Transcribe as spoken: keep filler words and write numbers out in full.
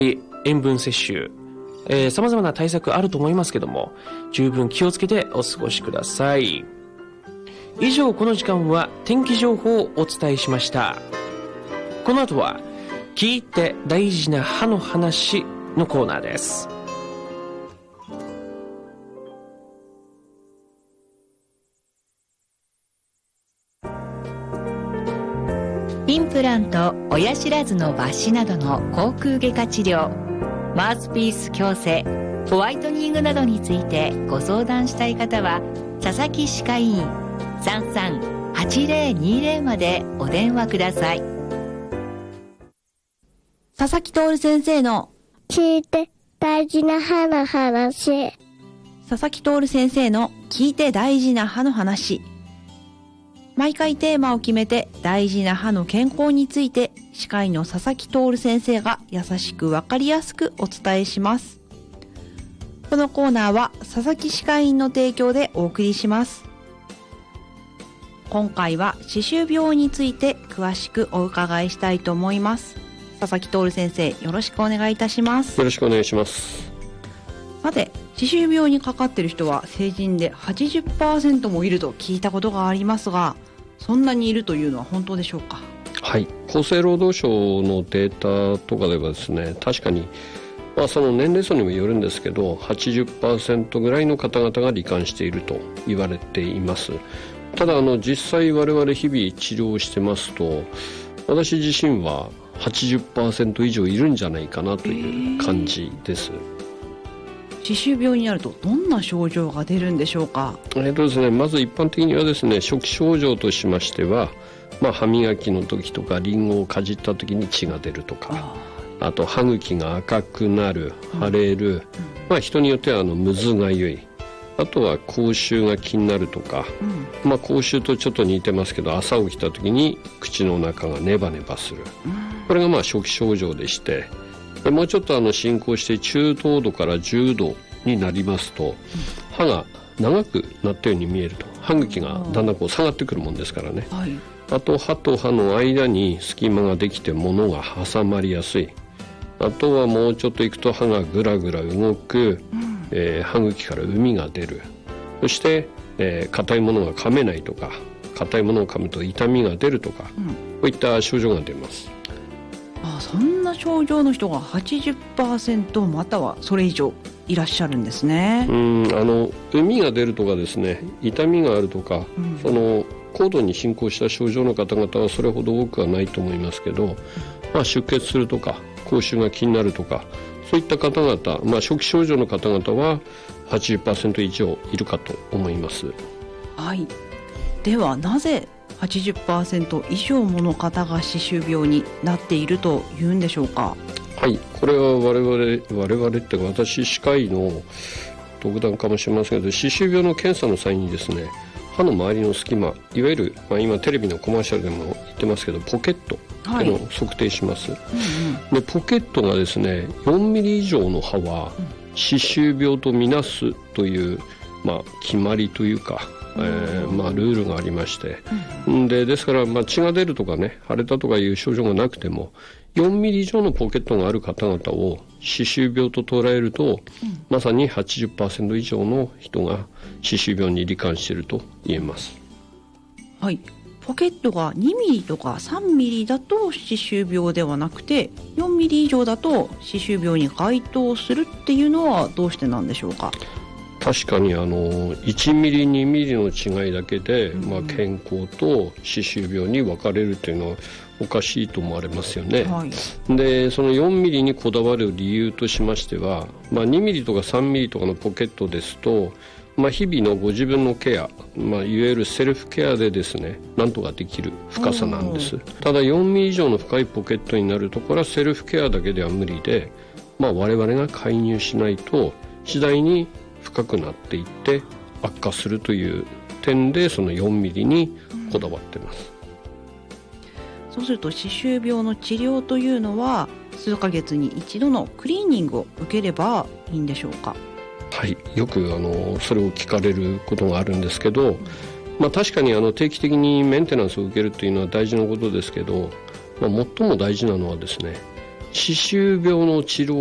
塩分摂取、えー、様々な対策あると思いますけども、十分気をつけてお過ごしください。以上、この時間は天気情報をお伝えしました。この後は聞いて大事な歯の話のコーナーです。 インプラント、親知らずの抜歯などの口腔外科治療、マウスピース矯正、ホワイトニングなどについてご相談したい方は佐々木歯科医院 さんさんはちゼロにゼロ までお電話ください。 佐々木徹先生の聞いて大事な歯の話。 佐々木徹先生の聞いて大事な歯の話。毎回テーマを決めて大事な歯の健康について歯科医の佐々木徹先生が優しくわかりやすくお伝えします。このコーナーは佐々木歯科医院の提供でお送りします。今回は歯周病について詳しくお伺いしたいと思います。佐々木徹先生、よろしくお願いいたします。 よろしくお願いします。 さて、歯周病にかかっている人は成人で はちじゅっパーセント もいると聞いたことがありますが、そんなにいるというのは本当でしょうか？ はい、厚生労働省のデータとかではですね、確かに、まあ、その年齢層にもよるんですけど はちじゅっパーセント ぐらいの方々が罹患していると言われています。ただあの実際我々日々治療してますと、私自身は はちじゅっパーセント 以上いるんじゃないかなという感じです。 歯周病になるとどんな症状が出るんでしょうか？ えーとですね、まず一般的にはですね、初期症状としましては、まあ、歯磨きの時とかリンゴをかじった時に血が出るとか、 あ, あと歯茎が赤くなる、腫れる、うんうん、まあ、人によってはあのむずがゆい、あとは口臭が気になるとか、うん、まあ、口臭とちょっと似てますけど、朝起きた時に口の中がネバネバする、うん、これがまあ初期症状でして、もうちょっとあの進行して中等度から重度になりますと、歯が長くなったように見えると、歯茎がだんだんこう下がってくるもんですからね、はい、あと歯と歯の間に隙間ができて物が挟まりやすい、あとはもうちょっといくと歯がぐらぐら動く、うん、えー、歯茎から膿が出る、そしてえー、硬いものが噛めないとか、硬いものを噛むと痛みが出るとか、うん、こういった症状が出ます。 ああ、そんな症状の人が はちじゅっパーセント またはそれ以上いらっしゃるんですね。 うん、あの膿が出るとかですね、痛みがあるとか、うん、その高度に進行した症状の方々はそれほど多くはないと思いますけど、うん、まあ、出血するとか口臭が気になるとか、そういった方々、まあ、初期症状の方々は はちじゅっパーセント 以上いるかと思います。 はい、ではなぜはちじゅっパーセント 以上もの方が歯周病になっているというんでしょうか？ はい、これは我々我々って私歯科医の独断かもしれませんけど、歯周病の検査の際にですね、歯の周りの隙間、いわゆる、まあ、今テレビのコマーシャルでも言ってますけどポケットっていうのを測定します、はい、うんうん、でポケットがですねよんミリ以上の歯は歯周病とみなすという、まあ、決まりというか、えーまあ、ルールがありまして、うん、でですから、まあ、血が出るとかね、腫れたとかいう症状がなくてもよんミリ以上のポケットがある方々を歯周病と捉えると、うん、まさに はちじゅっパーセント 以上の人が歯周病に罹患していると言えます。 はい、ポケットがにミリとかさんミリだと歯周病ではなくてよんミリ以上だと歯周病に該当するっていうのはどうしてなんでしょうか？ 確かにあのいちミリにミリの違いだけで、うん、まあ、健康と歯周病に分かれるというのはおかしいと思われますよね、はい、でそのよんミリにこだわる理由としましては、まあ、にミリとかさんミリとかのポケットですと、まあ、日々のご自分のケア、まあ、いわゆるセルフケアでですねなんとかできる深さなんです。ただよんミリ以上の深いポケットになるとこれはセルフケアだけでは無理で、まあ、我々が介入しないと次第に深くなっていって悪化するという点でそのよんミリにこだわってます、 うん、そうすると歯周病の治療というのは数ヶ月に一度のクリーニングを受ければいいんでしょうか？ はい、よくあのそれを聞かれることがあるんですけど、うん、まあ、確かにあの定期的にメンテナンスを受けるというのは大事なことですけど、まあ、最も大事なのはですね、 歯周病の治療